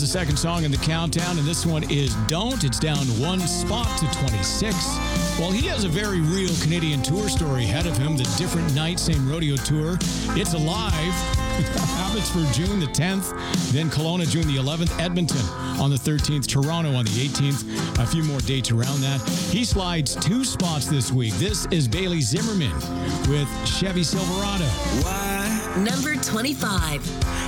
the second song in the countdown, and this one is Don't. It's down one spot to 26. Well, he has a very real Canadian tour story ahead of him, the Different Night, Same Rodeo Tour. It's Alive. Happens for June the 10th, then Kelowna June the 11th, Edmonton on the 13th, Toronto on the 18th, a few more dates around that. He slides 2 spots this week. This is Bailey Zimmerman with Chevy Silverado. Number 25.